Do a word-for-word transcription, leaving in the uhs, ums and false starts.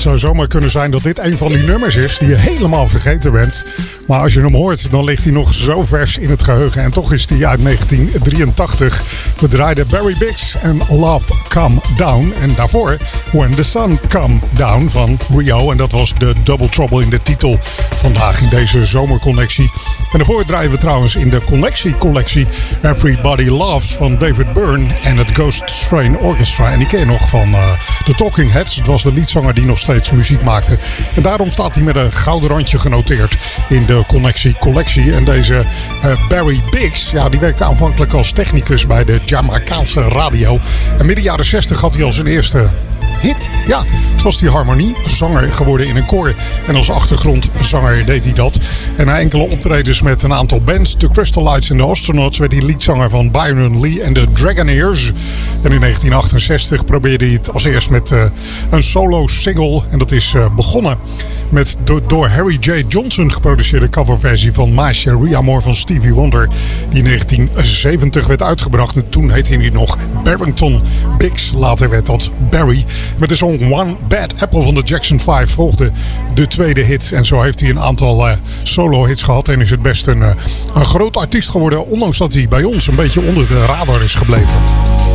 zou zomaar kunnen zijn dat dit een van die nummers is die je helemaal vergeten bent. Maar als je hem hoort, dan ligt hij nog zo vers in het geheugen. En toch is hij uit negentien drieëntachtig. We draaiden Barry Biggs en Love Come Down. En daarvoor When the Sun Come Down van Rio. En dat was de Double Trouble in de titel vandaag in deze zomerconnectie. En daarvoor draaien we trouwens in de collectie-collectie Everybody Loves van David Byrne en het Ghost Strain Orchestra. En die ken je nog van uh, de Talking Heads. Het was de liedzanger die nog steeds muziek maakte. En daarom staat hij met een gouden randje genoteerd in de collectie-collectie. En deze uh, Barry Biggs, ja, die werkte aanvankelijk als technicus bij de Jamaicaanse radio. En midden jaren zestig had hij al zijn eerste hit. Ja, het was die harmoniezanger geworden in een koor. En als achtergrondzanger deed hij dat. En na enkele optredens met een aantal bands, The Crystalites en de Astronauts, werd hij liedzanger van Byron Lee en de Dragonaires. En in negentien achtenzestig probeerde hij het als eerst met uh, een solo single. En dat is uh, begonnen met de door Harry J. Johnson geproduceerde coverversie van My Cherie Amour van Stevie Wonder. Die in negentien zeventig werd uitgebracht. En toen heette hij nog Barrington Biggs. Later werd dat Barry. Met de song One Bad Apple van de Jackson vijf volgde de tweede hit. En zo heeft hij een aantal uh, solo-hits gehad. En is het best een, uh, een groot artiest geworden. Ondanks dat hij bij ons een beetje onder de radar is gebleven.